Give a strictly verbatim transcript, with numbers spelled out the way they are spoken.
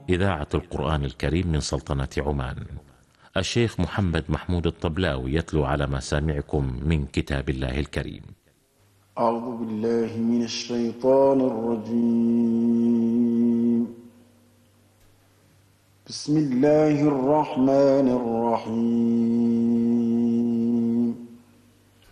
إذاعة القرآن الكريم من سلطنة عمان. الشيخ محمد محمود الطبلاوي يتلو على مسامعكم من كتاب الله الكريم. أعوذ بالله من الشيطان الرجيم. بسم الله الرحمن الرحيم.